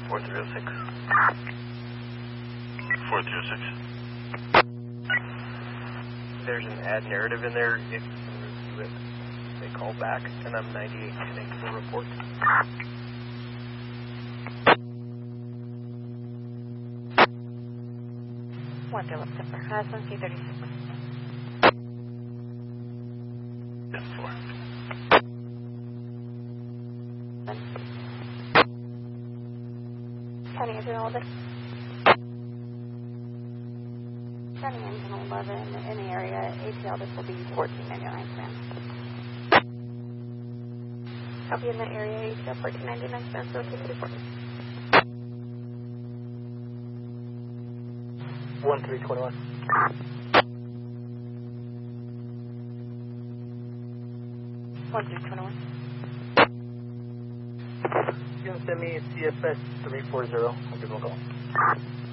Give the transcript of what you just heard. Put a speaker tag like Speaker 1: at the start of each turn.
Speaker 1: 4306.
Speaker 2: 4306.
Speaker 1: There's an ad narrative in there. If you can review it, they call back, and I'm 98 to make the report.
Speaker 3: 10 September. 1736.
Speaker 2: 10-4.
Speaker 3: County Engine 11. County Engine 11 in the area. ATL, this will be 1499 cents. Copy in that area. ATL 1499 cents. Okay, 34.
Speaker 1: 1321.
Speaker 3: 1321.
Speaker 1: You can send me CFS 340. I'll give them a call.